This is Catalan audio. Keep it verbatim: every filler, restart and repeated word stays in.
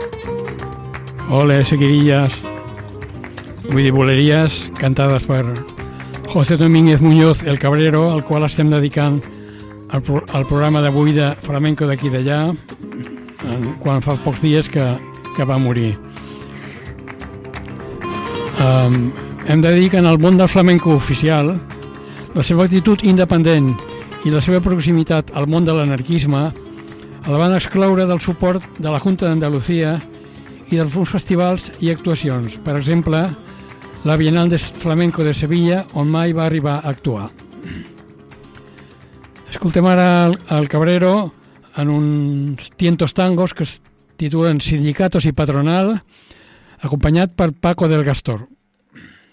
Ole, seguirillas, vull dir, boleries cantades per José Domínguez Muñoz, el Cabrero, al qual estem dedicant el, pro el programa d'avui de flamenco d'aquí d'allà, quan fa pocs dies que, que va morir. Um, hem de dir que en el món del flamenco oficial, la seva actitud independent i la seva proximitat al món de l'anarquisme el van excloure del suport de la Junta d'Andalucía i d'alguns festivals i actuacions. Per exemple, la Bienal de Flamenco de Sevilla, on mai va arribar a actuar. Escoltem ara el, el Cabrero en uns tientos tangos que es titulen Sindicatos i Patronal, acompanyat per Paco del Gastor.